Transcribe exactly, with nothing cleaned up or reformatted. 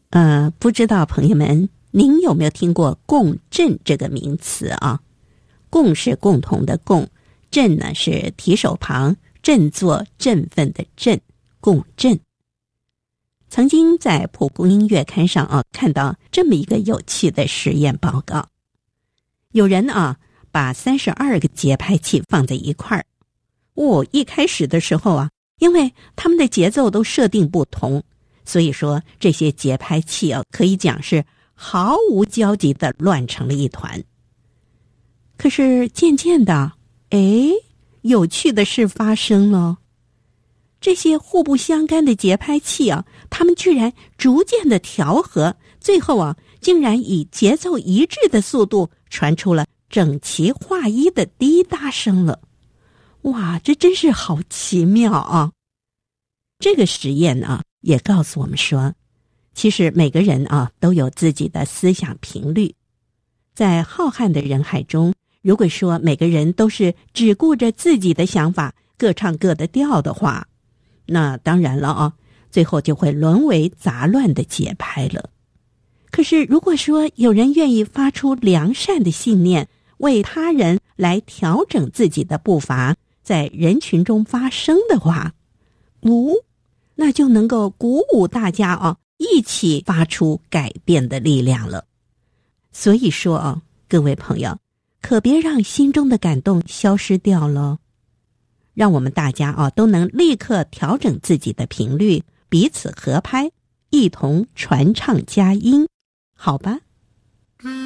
呃，不知道朋友们，您有没有听过共振这个名词啊？共是共同的共，振呢是提手旁，振作振奋的振，共振。曾经在蒲公英月刊上啊看到这么一个有趣的实验报告，有人啊把三十二个节拍器放在一块儿，哦，一开始的时候啊，因为他们的节奏都设定不同，所以说这些节拍器啊可以讲是毫无交集的乱成了一团。可是渐渐的，哎，有趣的事发生了。这些互不相干的节拍器啊，它们居然逐渐的调和，最后啊，竟然以节奏一致的速度传出了整齐划一的滴答声了。哇，这真是好奇妙啊！这个实验啊，也告诉我们说，其实每个人啊都有自己的思想频率。在浩瀚的人海中，如果说每个人都是只顾着自己的想法，各唱各的调的话，那当然了啊，最后就会沦为杂乱的节拍了。可是如果说有人愿意发出良善的信念，为他人来调整自己的步伐，在人群中发声的话，哦，那就能够鼓舞大家啊，一起发出改变的力量了。所以说啊，各位朋友，可别让心中的感动消失掉了。让我们大家啊都能立刻调整自己的频率，彼此合拍，一同传唱佳音，好吧？